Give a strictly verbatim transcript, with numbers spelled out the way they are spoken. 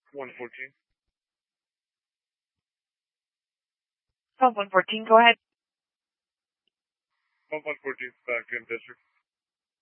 one fourteen. twelve one fourteen, go ahead. twelve one fourteen, back in district.